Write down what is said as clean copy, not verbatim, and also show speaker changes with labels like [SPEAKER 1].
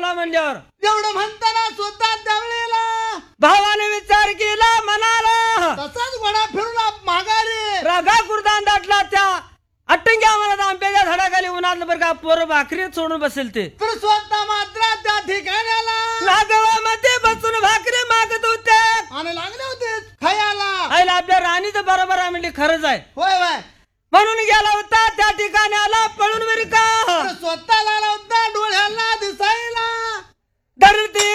[SPEAKER 1] बाबा म्हणल्यावर
[SPEAKER 2] एवढं म्हणताना स्वतः त्यावेळेला
[SPEAKER 1] भावाने विचार केला मनाला
[SPEAKER 2] तसाच घोडा फिरून माघारी
[SPEAKER 1] रागा कुर्दान दाटला त्या अट्टंग्या मला आंब्याच्या झाडाखाली उन्हातलं बरं का पोरं भाकरी सोडून बसेल ते
[SPEAKER 2] तर स्वतः मात्र त्या ठिकाणाला
[SPEAKER 1] नागवामध्ये बसून भाकरी मागत होते
[SPEAKER 2] आणि लागले होते खायला.
[SPEAKER 1] आईला आपल्या राणीचं बरोबर आहे म्हणजे खरंच आहे
[SPEAKER 2] होय होय
[SPEAKER 1] म्हणून गेला होता त्या ठिकाणी आला पळून बरं का
[SPEAKER 2] तर स्वतः लागला होता डोळ्याला दिसायला
[SPEAKER 1] धरती